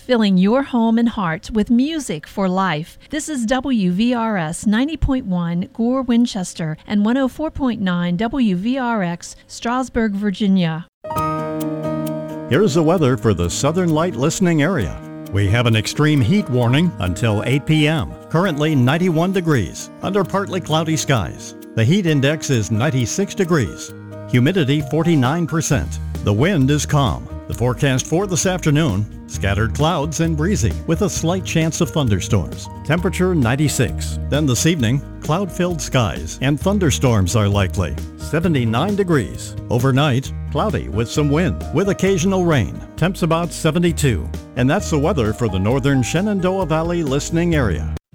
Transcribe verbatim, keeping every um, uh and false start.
filling your home and heart with music for life. This is W V R S ninety point one Gore, Winchester, and one oh four point nine W V R X, Strasburg, Virginia. Here's the weather for the Southern Light listening area. We have an extreme heat warning until eight p.m. Currently ninety-one degrees, under partly cloudy skies. The heat index is ninety-six degrees. Humidity forty-nine percent. The wind is calm. The forecast for this afternoon, scattered clouds and breezy with a slight chance of thunderstorms. Temperature ninety-six. Then this evening, cloud-filled skies and thunderstorms are likely. seventy-nine degrees. Overnight, cloudy with some wind with occasional rain. Temps about seventy-two. And that's the weather for the northern Shenandoah Valley listening area.